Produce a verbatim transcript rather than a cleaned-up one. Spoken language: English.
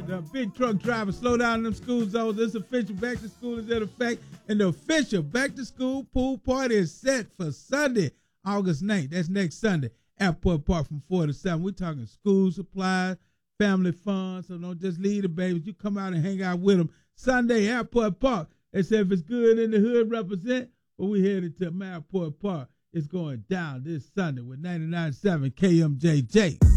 The big truck driver, slow down in them school zones. This official back to school is in effect. And the official back to school pool party is set for Sunday, August ninth. That's next Sunday. Airport Park from four to seven. We're talking school supplies, family fun. So don't just leave the babies. You come out and hang out with them. Sunday, Airport Park. They said if it's good in the hood, represent. But we headed to Airport Park. It's going down this Sunday with ninety-nine point seven K M J J.